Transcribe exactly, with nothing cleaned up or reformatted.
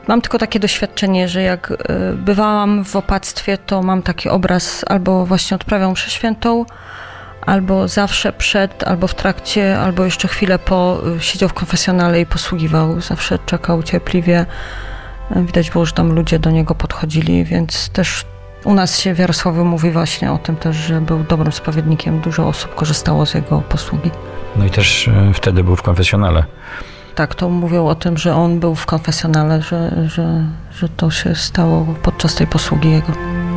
Mam tylko takie doświadczenie, że jak bywałam w opactwie, to mam taki obraz, albo właśnie odprawiał mszę świętą, albo zawsze przed, albo w trakcie, albo jeszcze chwilę po siedział w konfesjonale i posługiwał. Zawsze czekał cierpliwie. Widać było, że tam ludzie do niego podchodzili, więc też u nas się w Jarosławiu mówi właśnie o tym też, że był dobrym spowiednikiem. Dużo osób korzystało z jego posługi. No i też wtedy był w konfesjonale. Tak, to mówią o tym, że on był w konfesjonale, że, że, że to się stało podczas tej posługi jego.